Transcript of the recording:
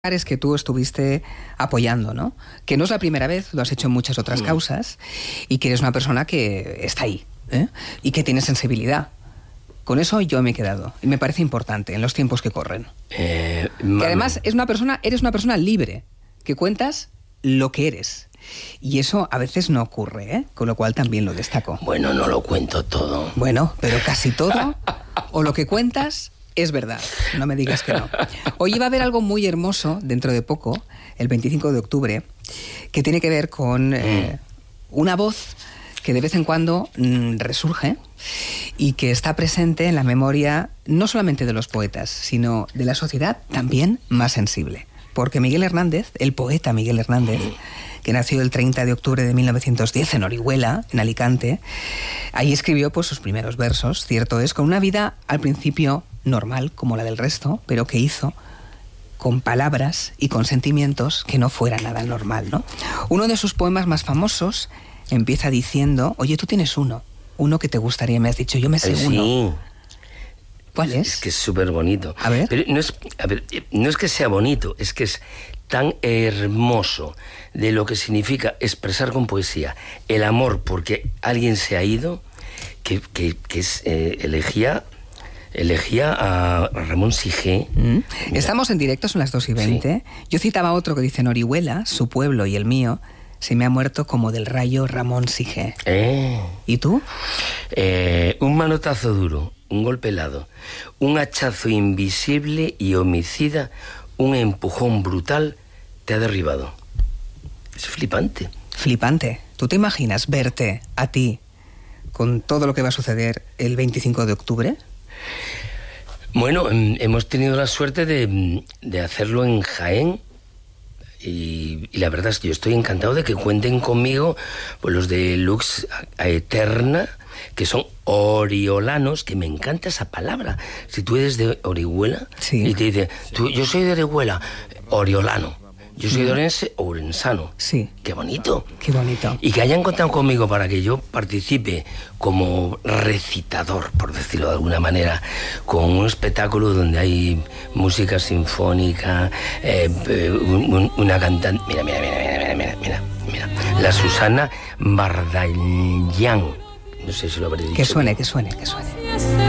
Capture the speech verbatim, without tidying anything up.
Es que tú estuviste apoyando, ¿no? Que no es la primera vez, lo has hecho en muchas otras causas y que eres una persona que está ahí, ¿eh? Y que tiene sensibilidad. Con eso yo me he quedado y me parece importante en los tiempos que corren. Eh, que además es una persona, eres una persona libre, que cuentas lo que eres. Y eso a veces no ocurre, ¿eh? Con lo cual también lo destaco. Bueno, no lo cuento todo. Bueno, pero casi todo, o lo que cuentas es verdad, no me digas que no. Hoy va a haber algo muy hermoso dentro de poco, el veinticinco de octubre, que tiene que ver con eh, una voz que de vez en cuando mm, resurge y que está presente en la memoria no solamente de los poetas, sino de la sociedad también más sensible. Porque Miguel Hernández, el poeta Miguel Hernández, que nació el treinta de octubre de mil novecientos diez en Orihuela, en Alicante, ahí escribió pues, sus primeros versos, cierto es, con una vida al principio normal, como la del resto, pero que hizo con palabras y con sentimientos que no fuera nada normal, ¿no? Uno de sus poemas más famosos empieza diciendo, oye, tú tienes uno, uno que te gustaría, me has dicho, yo me sé sí. uno. ¿Cuál es? Es que es súper bonito. A ver. Pero no es, a ver, no es que sea bonito, es que es tan hermoso de lo que significa expresar con poesía el amor porque alguien se ha ido, que, que, que es eh, elegía... Elegía a Ramón Sige. Mm. Estamos en directo, son las dos y veinte. Sí. Yo citaba otro que dice, en Orihuela, su pueblo y el mío, se me ha muerto como del rayo Ramón Sige. Eh. ¿Y tú? Eh, un manotazo duro, un golpe helado, un hachazo invisible y homicida, un empujón brutal te ha derribado. Es flipante. Flipante. ¿Tú te imaginas verte a ti con todo lo que va a suceder el veinticinco de octubre? Bueno, hemos tenido la suerte de, de hacerlo en Jaén y, y la verdad es que yo estoy encantado de que cuenten conmigo pues, los de Lux Aeterna, que son oriolanos, que me encanta esa palabra. Si tú eres de Orihuela, sí. Y te dice, tú, yo soy de Orihuela, oriolano. Yo soy de Orense, orensano. Sí. Qué bonito. Qué bonito. Y que hayan contado conmigo para que yo participe como recitador, por decirlo de alguna manera, con un espectáculo donde hay música sinfónica, eh, un, una cantante... Mira, mira, mira, mira, mira, mira, mira. La Susana Bardallán. No sé si lo habré dicho. Que suene, que suene, que suene.